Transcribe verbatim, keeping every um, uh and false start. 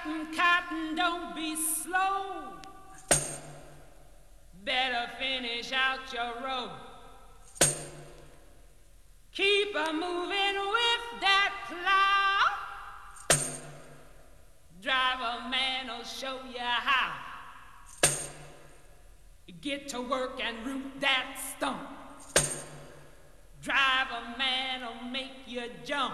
cutting cotton, don't be slow. Better finish out your row. Keep a moving with that plow. Driver man'll show you how. Get to work and root that stump. Driver man'll make you jump.